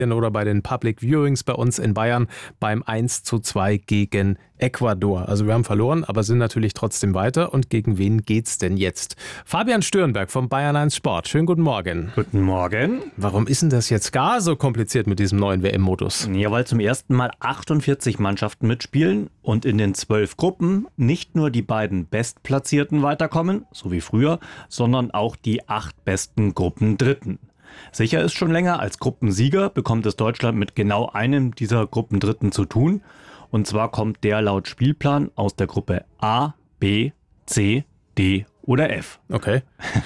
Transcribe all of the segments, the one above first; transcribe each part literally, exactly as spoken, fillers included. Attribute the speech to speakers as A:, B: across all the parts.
A: oder bei den Public Viewings bei uns in Bayern beim eins zu zwei gegen Ecuador. Also wir haben verloren, aber sind natürlich trotzdem weiter. Und gegen wen geht's denn jetzt? Fabian Stürnberg vom Bayern eins Sport. Schönen guten Morgen.
B: Guten Morgen.
A: Warum ist denn das jetzt gar so kompliziert mit diesem neuen W M-Modus?
B: Ja, weil zum ersten Mal achtundvierzig Mannschaften mitspielen und in den zwölf Gruppen nicht nur die beiden Bestplatzierten weiterkommen, so wie früher, sondern auch die acht besten Gruppendritten. Sicher ist schon länger, als Gruppensieger bekommt es Deutschland mit genau einem dieser Gruppendritten zu tun. Und zwar kommt der laut Spielplan aus der Gruppe A, B, C, D oder F.
A: Okay.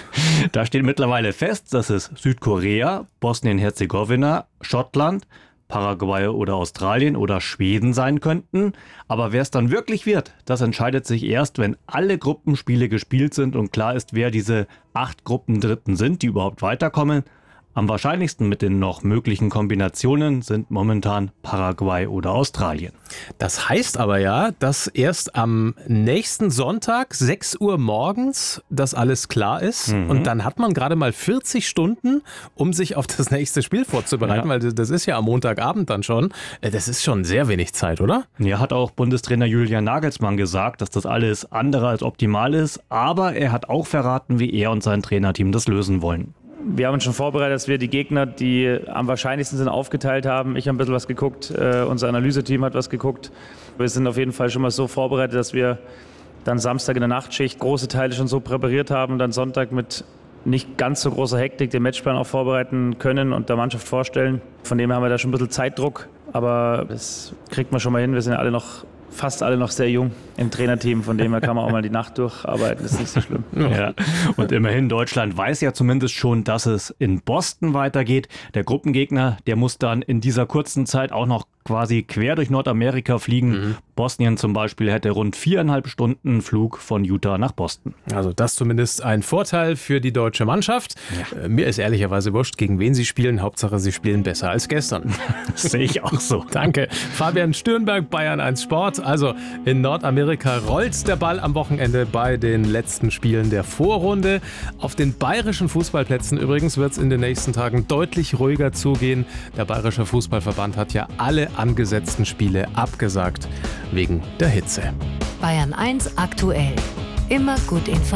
B: Da steht mittlerweile fest, dass es Südkorea, Bosnien-Herzegowina, Schottland, Paraguay oder Australien oder Schweden sein könnten. Aber wer es dann wirklich wird, das entscheidet sich erst, wenn alle Gruppenspiele gespielt sind und klar ist, wer diese acht Gruppendritten sind, die überhaupt weiterkommen. Am wahrscheinlichsten mit den noch möglichen Kombinationen sind momentan Paraguay oder Australien.
A: Das heißt aber ja, dass erst am nächsten Sonntag, sechs Uhr morgens, das alles klar ist. Mhm. Und dann hat man gerade mal vierzig Stunden, um sich auf das nächste Spiel vorzubereiten, ja. Weil das ist ja am Montagabend dann schon. Das ist schon sehr wenig Zeit, oder?
B: Ja, hat auch Bundestrainer Julian Nagelsmann gesagt, dass das alles andere als optimal ist. Aber er hat auch verraten, wie er und sein Trainerteam das lösen wollen.
C: Wir haben uns schon vorbereitet, dass wir die Gegner, die am wahrscheinlichsten sind, aufgeteilt haben. Ich habe ein bisschen was geguckt, äh, unser Analyseteam hat was geguckt. Wir sind auf jeden Fall schon mal so vorbereitet, dass wir dann Samstag in der Nachtschicht große Teile schon so präpariert haben und dann Sonntag mit nicht ganz so großer Hektik den Matchplan auch vorbereiten können und der Mannschaft vorstellen. Von dem her haben wir da schon ein bisschen Zeitdruck, aber das kriegt man schon mal hin. Wir sind ja alle noch fast alle noch sehr jung im Trainerteam, von dem her kann man auch mal die Nacht durcharbeiten, das ist nicht so schlimm.
B: Ja. Und immerhin, Deutschland weiß ja zumindest schon, dass es in Boston weitergeht. Der Gruppengegner, der muss dann in dieser kurzen Zeit auch noch quasi quer durch Nordamerika fliegen. Mhm. Bosnien zum Beispiel hätte rund viereinhalb Stunden Flug von Utah nach Boston.
A: Also das zumindest ein Vorteil für die deutsche Mannschaft. Ja. Mir ist ehrlicherweise wurscht, gegen wen sie spielen. Hauptsache, sie spielen besser als gestern.
B: Das sehe ich auch so.
A: Danke. Fabian Stürnberg, Bayern eins Sport. Also in Nordamerika rollt der Ball am Wochenende bei den letzten Spielen der Vorrunde. Auf den bayerischen Fußballplätzen übrigens wird es in den nächsten Tagen deutlich ruhiger zugehen. Der Bayerische Fußballverband hat ja alle angesetzten Spiele abgesagt wegen der Hitze.
D: Bayern eins aktuell. Immer gut informiert.